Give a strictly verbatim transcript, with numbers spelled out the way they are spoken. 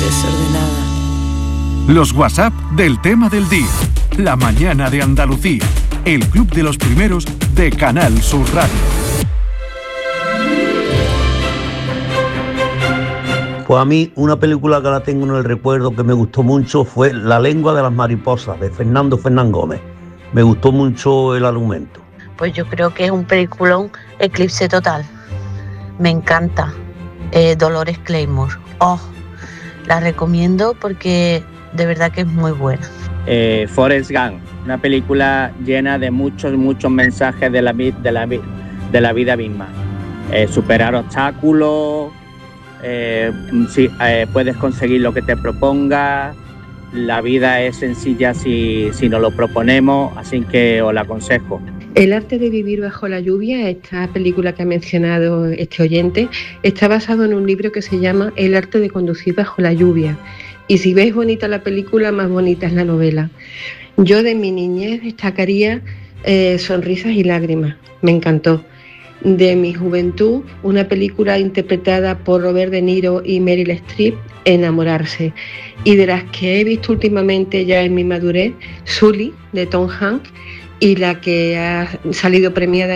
desordenada. Los WhatsApp del tema del día. La mañana de Andalucía. El club de los primeros de Canal Sur Radio. Pues a mí una película que la tengo en el recuerdo que me gustó mucho fue La lengua de las mariposas, de Fernando Fernán Gómez. Me gustó mucho el argumento. Pues yo creo que es un peliculón, Eclipse Total. Me encanta. Eh, Dolores Claymore. Oh, la recomiendo porque de verdad que es muy buena. Eh, Forrest Gump, una película llena de muchos, muchos mensajes de la, de la, de la vida misma. Eh, superar obstáculos, eh, si, eh, puedes conseguir lo que te propongas, la vida es sencilla si, si nos lo proponemos, así que os la aconsejo. El arte de vivir bajo la lluvia, esta película que ha mencionado este oyente, está basado en un libro que se llama El arte de conducir bajo la lluvia. Y si ves bonita la película, más bonita es la novela. Yo de mi niñez destacaría eh, Sonrisas y lágrimas, me encantó. De mi juventud, una película interpretada por Robert De Niro y Meryl Streep, Enamorarse. Y de las que he visto últimamente ya en mi madurez, Sully, de Tom Hanks, y la que ha salido premiada